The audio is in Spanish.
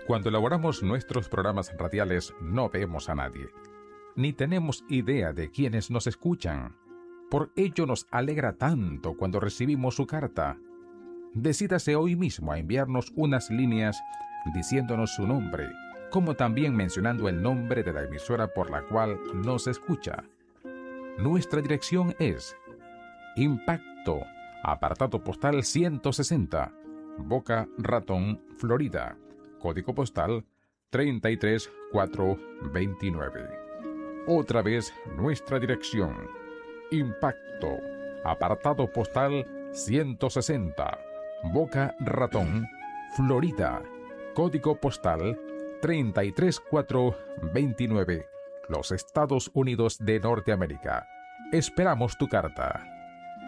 Cuando elaboramos nuestros programas radiales no vemos a nadie, ni tenemos idea de quiénes nos escuchan. Por ello nos alegra tanto cuando recibimos su carta. Decídase hoy mismo a enviarnos unas líneas diciéndonos su nombre, como también mencionando el nombre de la emisora por la cual nos escucha. Nuestra dirección es Impacto, apartado postal 160, Boca Ratón, Florida, código postal 33429. Otra vez nuestra dirección: Impacto, apartado postal 160, Boca Ratón, Florida, código postal 33429, los Estados Unidos de Norteamérica. Esperamos tu carta.